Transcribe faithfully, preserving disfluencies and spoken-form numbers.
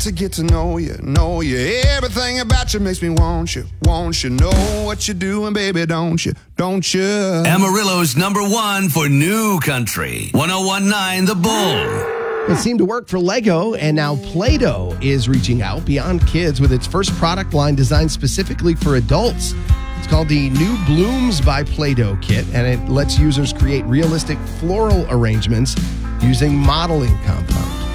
to get to know you, know you. Everything about you makes me want you, want you. Know what you're doing, baby, don't you, don't you? Amarillo's number one for new country. one oh one point nine The Bull. It seemed to work for Lego, and now Play-Doh is reaching out beyond kids with its first product line designed specifically for adults. It's called the New Blooms by Play-Doh kit, and it lets users create realistic floral arrangements using modeling compounds.